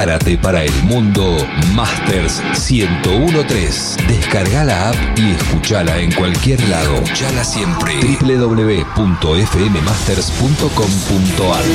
Prepárate para el mundo Masters 101.3. Descarga la app y escuchala en cualquier lado. Escuchala siempre. www.fmmasters.com.ar